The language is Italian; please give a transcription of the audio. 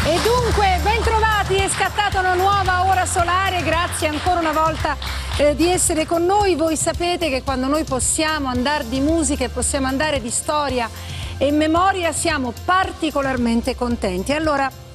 E dunque, bentrovati, è scattata una nuova ora solare, grazie ancora una volta di essere con noi. Voi sapete che quando noi possiamo andare di musica e possiamo andare di storia e memoria siamo particolarmente contenti. Allora,